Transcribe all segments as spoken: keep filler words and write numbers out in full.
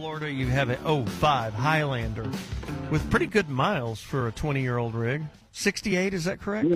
Florida, you have an oh five Highlander with pretty good miles for a twenty-year-old rig. sixty-eight, is that correct?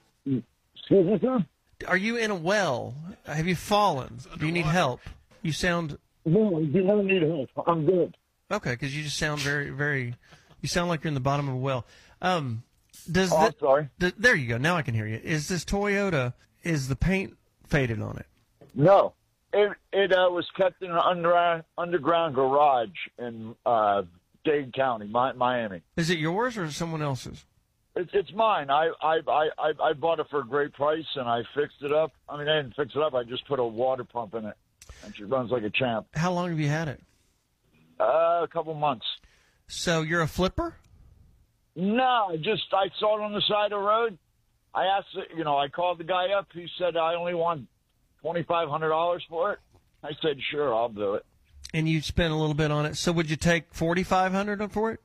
Are you in a well? Have you fallen? Do you need help? You sound... No, I do not need help. I'm good. Okay, because you just sound very, very... You sound like you're in the bottom of a well. Um, does oh, the, I'm sorry. The, there you go. Now I can hear you. Is this Toyota, is the paint faded on it? No. It it uh, was kept in an under, underground garage in uh, Dade County, Mi- Miami. Is it yours or is it someone else's? It's it's mine. I I, I I I bought it for a great price, and I fixed it up. I mean, I didn't fix it up. I just put a water pump in it, and she runs like a champ. How long have you had it? Uh, a couple months. So you're a flipper? No, I just I saw it on the side of the road. I asked, you know, I called the guy up. He said I only want twenty-five hundred dollars for it. I said, sure, I'll do it. And you spent a little bit on it. So would you take forty-five hundred dollars for it?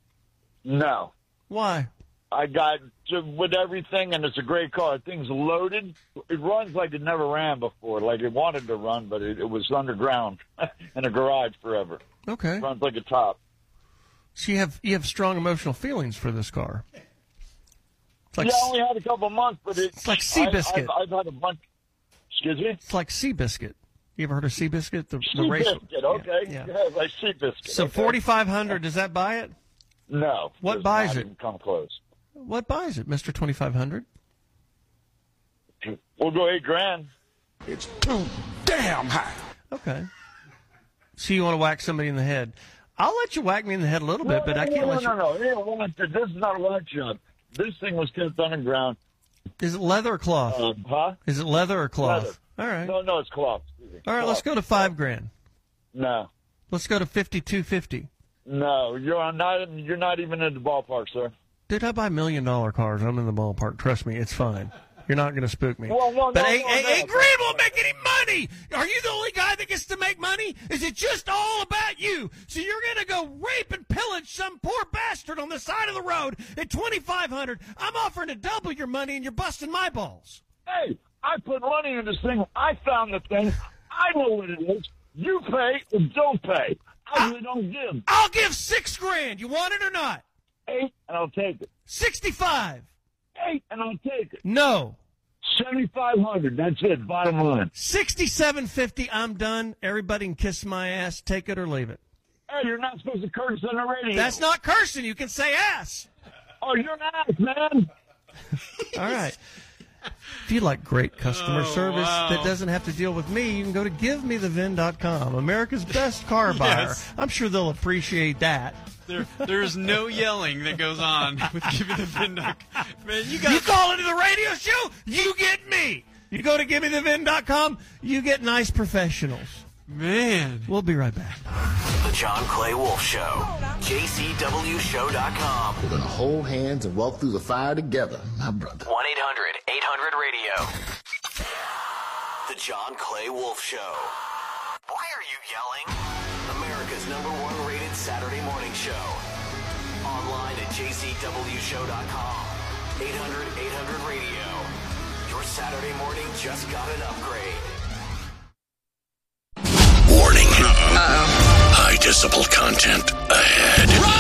No. Why? I got to, with everything, and it's a great car. The thing's loaded. It runs like it never ran before, like it wanted to run, but it, it was underground in a garage forever. Okay. It runs like a top. So you have you have strong emotional feelings for this car. It's like, yeah, I only had a couple months, but it, it's like Seabiscuit. I, I've, I've had a bunch. Excuse me? It's like Seabiscuit. You ever heard of Seabiscuit? The, the race. Seabiscuit, okay. Yeah, yeah. yeah like Seabiscuit. So okay. forty-five hundred dollars, does that buy it? No. What buys it? Even come close. What buys it, Mister twenty-five hundred dollars? We'll go eight grand. It's too damn high. Okay. So you want to whack somebody in the head? I'll let you whack me in the head a little no, bit, but no, I can't no, let no, you. No, no, no. This is not a whack job. This thing was kept underground. Is it leather or cloth? Uh, huh? Is it leather or cloth? Leather. All right. No, no, it's cloth. All right, cloth. let's go to five grand. No. Let's go to fifty-two fifty. No, you're not. You're not even in the ballpark, sir. Dude, I buy million dollar cars. I'm in the ballpark. Trust me, it's fine. You're not going to spook me. Well, no, but no, eight, no, eight, no. eight grand won't make any money. Are you the only guy that gets to make money? Is it just all about you? So you're going to go rape and pillage some poor bastard on the side of the road at twenty-five hundred dollars. I'm offering to double your money, and you're busting my balls. Hey, I put money in this thing. I found the thing. I know what it is. You pay or don't pay. I really don't give. I'll give six grand. You want it or not? Eight, and I'll take it. Sixty-five. Eight, and I'll take it. No. Seventy-five hundred. That's it. Bottom line. Sixty-seven fifty. I'm done. Everybody can kiss my ass. Take it or leave it. Hey, you're not supposed to curse on the radio. That's not cursing. You can say ass. Oh, you're an ass, man. All right. If you like great customer Oh, service wow. that doesn't have to deal with me, you can go to give me the vin dot com, America's best car buyer. Yes. I'm sure they'll appreciate that. There, there's no yelling that goes on with Give Me the Vin. Man, you got You call into the radio show, you get me. You go to give me the vin dot com, you get nice professionals. Man. We'll be right back. The John Clay Wolf Show. J C W show dot com. We're going to hold hands and walk through the fire together, my brother. one eight hundred eight hundred radio. The John Clay Wolf Show. Why are you yelling? America's number one rated Saturday morning show. Online at J C W show dot com. eight hundred eight hundred radio. Your Saturday morning just got an upgrade. Warning. Uh-oh. High decibel content ahead.